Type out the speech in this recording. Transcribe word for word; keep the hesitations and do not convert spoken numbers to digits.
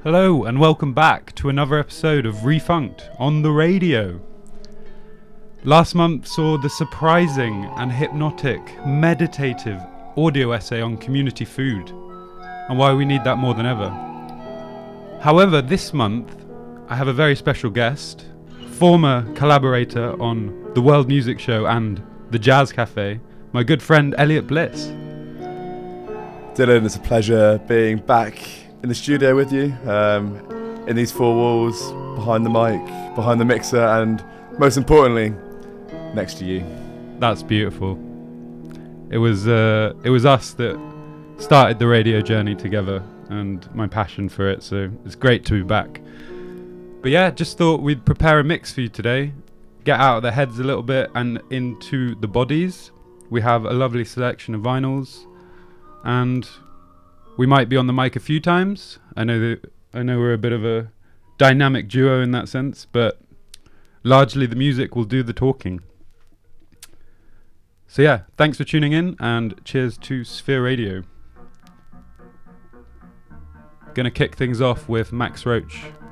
Hello and welcome back to another episode of Refunked on the radio. Last month saw the surprising and hypnotic, meditative audio essay on community food and why we need that more than ever. However, this month I have a very special guest, former collaborator on the World Music Show and the Jazz Cafe, my good friend Elliot Bliss. Dylan, it's a pleasure being back in the studio with you, um, in these four walls, behind the mic, behind the mixer, and most importantly, next to you. That's beautiful. It was uh, it was us that started the radio journey together, and my passion for it. So it's great to be back. But yeah, just thought we'd prepare a mix for you today, get out of the heads a little bit and into the bodies. We have a lovely selection of vinyls, and we might be on the mic a few times. I know that I know we're a bit of a dynamic duo in that sense, but largely the music will do the talking. So yeah, thanks for tuning in and cheers to Sphere Radio. Gonna kick things off with Max Roach.